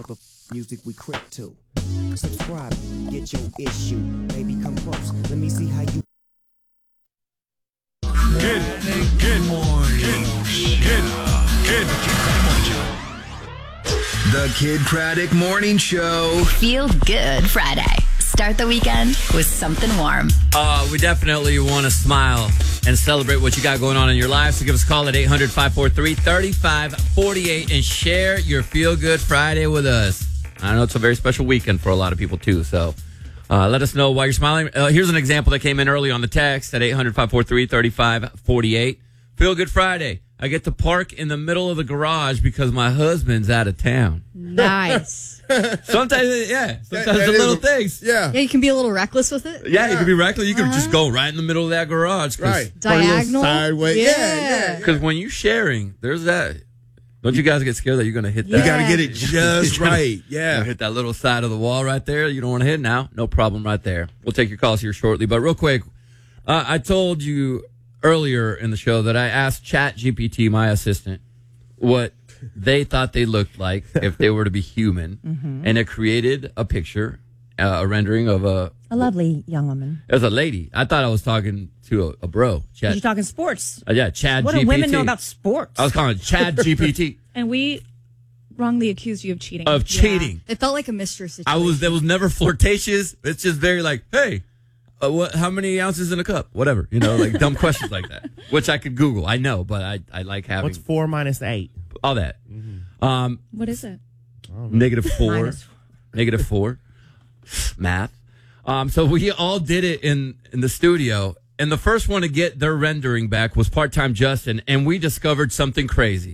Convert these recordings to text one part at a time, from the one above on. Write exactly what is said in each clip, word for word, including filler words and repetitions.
the music we crip to. Subscribe, get your issue. Baby, come close. Let me see how you. Good, good morning. Good, good, good. The Kid Craddock Morning Show. Feel good Friday. Start the weekend with something warm. Uh, we definitely want to smile and celebrate what you got going on in your life. So give us a call at eight hundred, five four three, three five four eight and share your Feel Good Friday with us. I know it's a very special weekend for a lot of people, too. So uh, let us know why you're smiling. Uh, here's an example that came in early on the text at eight hundred, five four three, three five four eight. Feel Good Friday. I get to park in the middle of the garage because my husband's out of town. Nice. Sometimes, yeah. Sometimes That- that the little is- things. Yeah. Yeah, you can be a little reckless with it. Yeah, you could be reckless. You could Uh-huh. just go right in the middle of that garage. Right. Diagonal. Sideways. Yeah. Yeah, yeah. Because when you're sharing, there's that. Don't you guys get scared that you're going to hit that? You got to get it just right. You Yeah. hit that little side of the wall right there. You don't want to hit now. No problem right there. We'll take your calls here shortly. But real quick, uh, I told you earlier in the show that I asked ChatGPT, my assistant, what they thought they looked like if they were to be human. Mm-hmm. And it created a picture, uh, a rendering of a, A lovely young woman. as a lady. I thought I was talking to a, a bro. Chat, You're talking sports. uh, yeah, Chad What G P T. do women know about sports? I was calling it Chad G P T. And we wrongly accused you of cheating. Of cheating. It felt like a mistress I situation. was, that was never flirtatious. It's just very like, hey, uh, what, how many ounces in a cup? Whatever, you know, like dumb questions like that, which I could Google. I know, but I, I like having What's four minus eight? all that. Um, What is it? negative four, Minus negative four, math. Um, so we all did it in, in the studio. And the first one to get their rendering back was part-time Justin. And we discovered something crazy.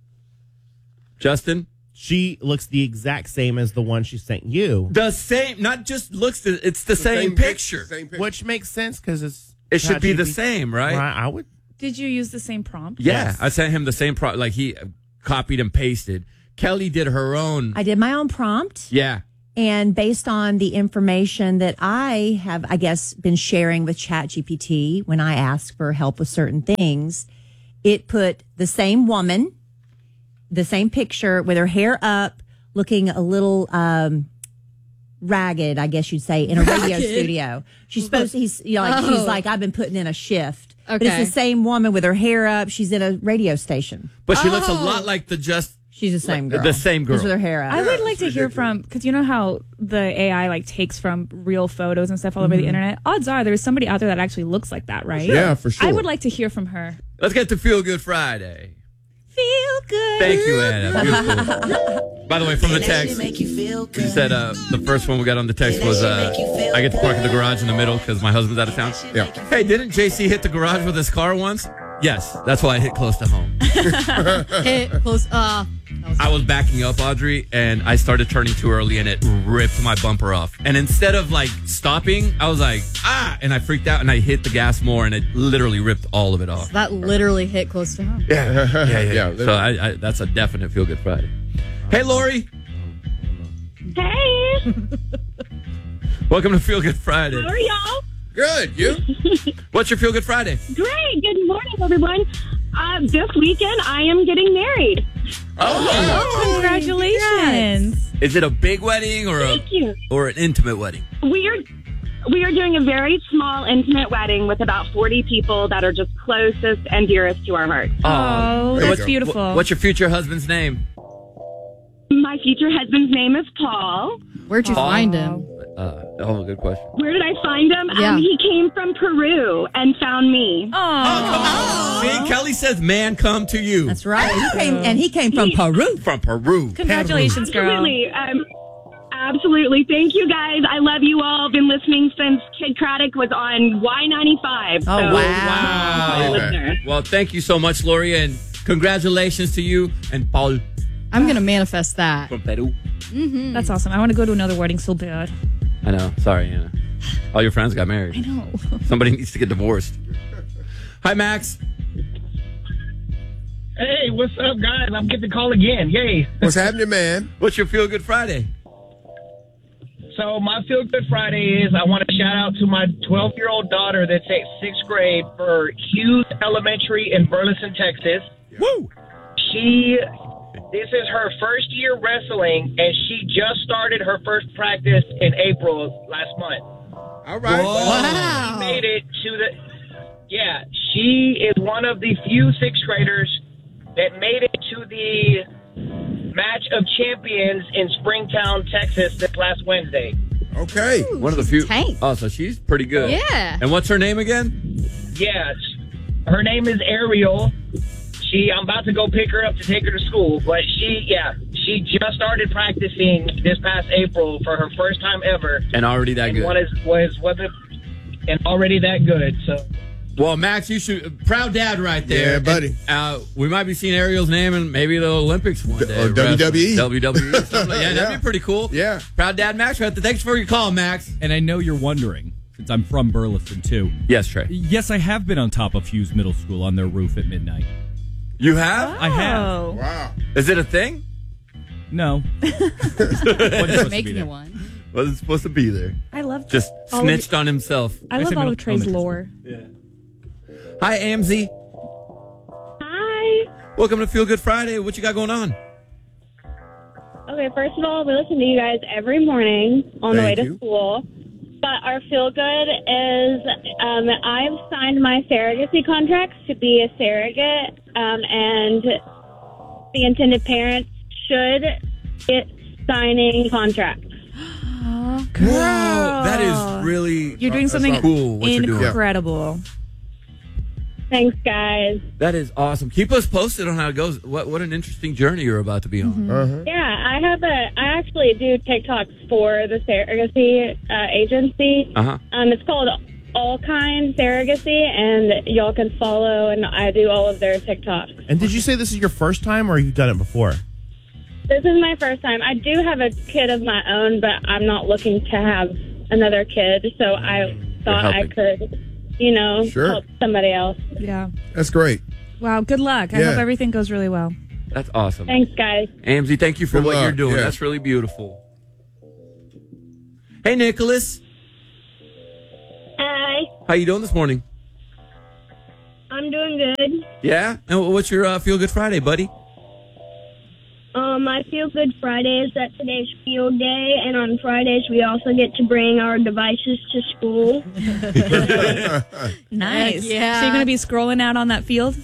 Justin? She looks the exact same as the one she sent you, The same, not just looks, it's the, same, pic- picture. Same picture. which makes sense because it's. It should be the ChatGPT. same, right? Right, I would. Did you use the same prompt? Yeah, Yes. I sent him the same pro. Like he copied and pasted. Kelly did her own. I did my own prompt, Yeah, and based on the information that I have, I guess, been sharing with ChatGPT when I ask for help with certain things, it put the same woman, the same picture with her hair up, looking a little um, ragged, I guess you'd say, in a radio studio. She's supposed to, he's, you know, like, she's Oh. like, I've been putting in a shift. But Okay. it's the same woman with her hair up. She's in a radio station. but she looks a Oh. lot like the just She's the same girl. the same girl. Just with her hair up. I would like to hear from, because you know how the A I like takes from real photos and stuff all Mm-hmm. over the internet. Odds are there's somebody out there that actually looks like that, right? Yeah, for sure. I would like to hear from her. Let's get to Feel Good Friday. Feel good. Thank you, Anna. Beautiful. By the way, from the text, you said uh, the first one we got on the text was uh, I get to park in the garage in the middle because my husband's out of town. Yeah. Hey, didn't J C hit the garage with his car once? Yes, that's why I hit close to home. Hit close. Uh, that was I was backing up, Audrey, and I started turning too early, and it ripped my bumper off. And instead of like stopping, I was like, ah, and I freaked out, and I hit the gas more, and it literally ripped all of it off. that literally hit close to home. Yeah, yeah, Yeah, So I, I, that's a definite Feel Good Friday. Hey, Lori. Hey, Welcome to Feel Good Friday. how are y'all? Good. You? What's your Feel Good Friday? Great. Good morning, everyone. Uh, this weekend, I am getting married. Oh, congratulations. Is it a big wedding or a Thank you. or an intimate wedding? We are we are doing a very small, intimate wedding with about forty people that are just closest and dearest to our hearts. Oh, There you that's go. beautiful. What's your future husband's name? My future husband's name is Paul. Where'd you Paul. find him? Uh, oh, good question. Where did I find him? Yeah. Um, he came from Peru and found me. Oh, See, Kelly says, "Man, come to you." That's right. He came, and he came from Peru. From Peru. congratulations, girl. Absolutely. Um, absolutely. Thank you, guys. I love you all. Been listening since Kid Craddock was on Y ninety-five. Oh, so, wow. I'm a listener. Well, thank you so much, Lori, and congratulations to you and Paul I'm going to manifest that. from Peru. That's awesome. I want to go to another wedding so bad. I know. Sorry, Anna. All your friends got married. I know. Somebody needs to get divorced. Hi, Max. Hey, what's up, guys? I'm getting the call again. Yay. What's happening, man? What's your Feel Good Friday? So my Feel Good Friday is I want to shout out to my twelve-year-old daughter that's at sixth grade for Hughes Elementary in Burleson, Texas. Woo! She This is her first year wrestling, and she just started her first practice in April last month. All right. Wow. She made it to the... Yeah, she is one of the few sixth graders that made it to the Match of Champions in Springtown, Texas this last Wednesday. Okay. Ooh, One of the she's few. tank. Oh, so she's pretty good. Yeah. And what's her name again? Yes. Her name is Ariel. She, I'm about to go pick her up to take her to school, but she, yeah, she just started practicing this past April for her first time ever. And already that and good. What is, was, was it, and already that good, so. Well, Max, you should proud dad right there, Yeah, buddy. And, uh, we might be seeing Ariel's name in maybe the Olympics one day. Or W W E. W W E. Something like- yeah, that'd Yeah. be pretty cool. Yeah. Proud dad, Max. Right there. Thanks for your call, Max. And I know you're wondering, since I'm from Burleson too. Yes, Trey. Yes, I have been on top of Hughes Middle School on their roof at midnight. You have? I have. Oh. Wow. Is it a thing? No. Making it one. Wasn't supposed to be there. I love Just all snitched of, on himself. I love said all middle- of Trey's elementary lore. Hi, Amzy. Hi. Welcome to Feel Good Friday. What you got going on? Okay, first of all, we listen to you guys every morning on Thank the way you. to school. But our feel good is um, I've signed my surrogacy contracts to be a surrogate, um, and the intended parents should get signing contracts. Girl. Whoa, that is really You're doing something cool. What you're doing. incredible. Thanks, guys. That is awesome. Keep us posted on how it goes. What what an interesting journey you're about to be on. Mm-hmm. Uh-huh. Yeah, I have a. I actually do TikToks for the surrogacy uh, agency. Uh-huh. Um, it's called All Kind Surrogacy, and y'all can follow. And I do all of their TikToks. And did you say this is your first time, or you've done it before? This is my first time. I do have a kid of my own, but I'm not looking to have another kid. So I thought I helping. could, you know, Sure. help somebody else. Yeah. That's great. Wow. Good luck. I Yeah. hope everything goes really well. That's awesome. Thanks, guys. Amzy, thank you for Good what luck. you're doing. Yeah. That's really beautiful. Hey, Nicholas. Hi, How you doing this morning? I'm doing good. Yeah? And what's your uh, Feel Good Friday, buddy? Um, my Feel Good Friday is that today's field day, and on Fridays we also get to bring our devices to school. Nice. Yeah. So you're going to be scrolling out on that field?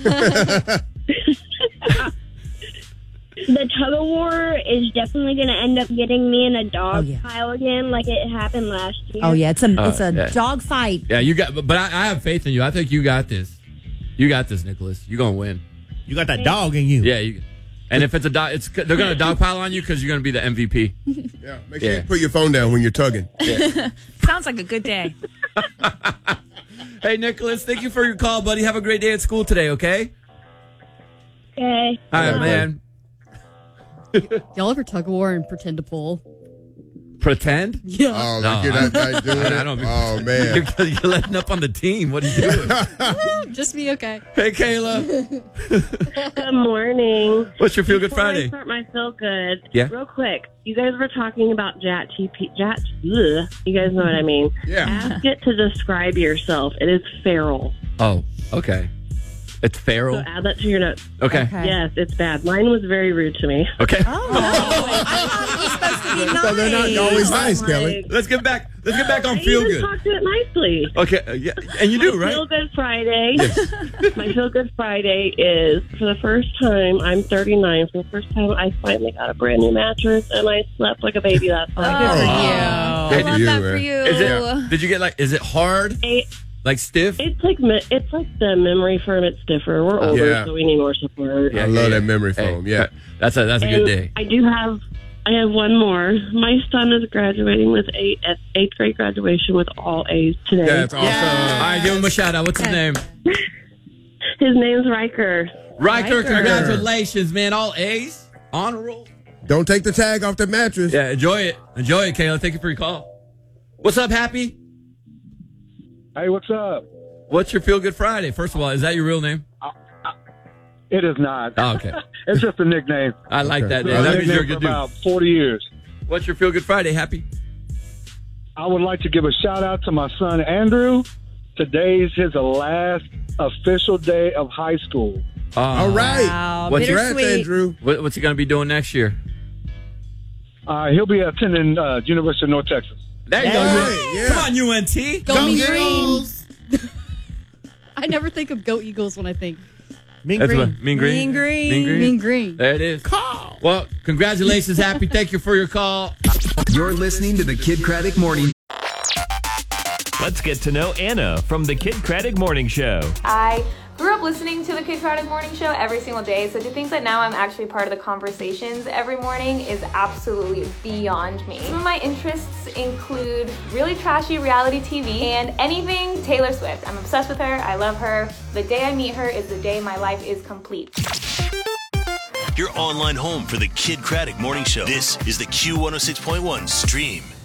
The tug of war is definitely going to end up getting me in a dog Oh, yeah. pile again, like it happened last year. Oh yeah, it's a Uh, it's a yeah. dog fight. Yeah, you got, but, but I, I have faith in you. I think you got this. You got this, Nicholas. You're going to win. You got that dog in you. Yeah. You, and if it's a dog, it's, they're going to dogpile on you because you're going to be the M V P. Yeah. Make sure Yeah. you put your phone down when you're tugging. Sounds like a good day. Hey, Nicholas, thank you for your call, buddy. Have a great day at school today, okay? Okay. All right, man. Y'all ever tug of war and pretend to pull? Pretend? Yeah. Oh, No, like you're not, not doing I it? don't- Oh, man. You're, you're letting up on the team. What are you doing? Just be okay. Hey, Kayla. Good morning. What's your Feel Good Before I Friday? start my feel good. Yeah. Real quick, you guys were talking about Chat G P T. Chat. Ugh, you guys know what I mean. Yeah. Ask it to describe yourself. It is feral. Oh, okay. It's So feral. add that to your notes. Okay. Okay. Yes, it's bad. Mine was very rude to me. Okay. Oh, I thought it was supposed to be nice. So they're not always nice, Kelly. Let's get back. Let's get back on I Feel even Good. talked to it nicely. Okay. uh, yeah, and you do, My right? Feel Good Friday. My Feel Good Friday is for the first time. I'm thirty-nine. For the first time, I finally got a brand new mattress, and I slept like a baby last Oh, night. good for Oh. you. I Good love for you, that man. for you. Is it? Did you get like? Is it hard? It, Like stiff? it's like me- it's like the memory foam. It's stiffer. We're older, Yeah. so we need more support. Yeah, I yeah, love yeah. that memory Hey, foam. Yeah. That's a that's a And good day. I do have. I have one more. My son is graduating with eight at eighth grade graduation with all A's today. That's awesome. All right, give him a shout out. What's his name? His name's Riker. Riker. Riker. Congratulations, man. All A's, honor roll. Don't take the tag off the mattress. Yeah, enjoy it. Enjoy it, Kayla. Thank you for your call. What's up, Happy? Hey, what's up? What's your Feel Good Friday? First of all, is that your real name? It is not. Oh, okay. It's just a nickname. I like Okay. that It's name. been That a means you're a nickname good for dude. about forty years. What's your Feel Good Friday, Happy? I would like to give a shout out to my son Andrew. Today's his last official day of high school. Oh. All right. Wow, What's your Congrats, Andrew. What, what's he going to be doing next year? Uh, he'll be attending uh, University of North Texas. There you Hey, go. yeah. Come on, U N T. Go, Go Mean Eagles. Green. I never think of Go Eagles when I think Mean That's Green. what, mean green. Mean Green. Mean green. Mean Green. There it is. Call. Well, congratulations, Happy. Thank you for your call. You're listening to the Kid Craddock Morning. Let's get to know Anna from the Kid Craddock Morning Show. I grew up listening to the Kid Craddock Morning Show every single day, so to think that now I'm actually part of the conversations every morning is absolutely beyond me. Some of my interests include really trashy reality T V and anything Taylor Swift. I'm obsessed with her. I love her. The day I meet her is the day my life is complete. Your online home for the Kid Craddock Morning Show. This is the Q one oh six point one stream.